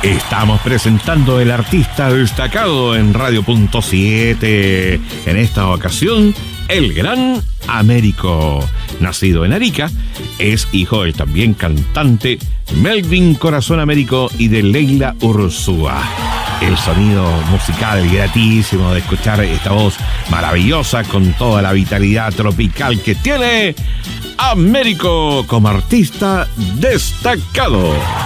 Estamos presentando el artista destacado en Radio.7. En esta ocasión, el gran Américo. Nacido en Arica, es hijo del también cantante Melvin Corazón Américo y de Leila Urzúa. El sonido musical gratísimo de escuchar esta voz maravillosa con toda la vitalidad tropical que tiene Américo como artista destacado.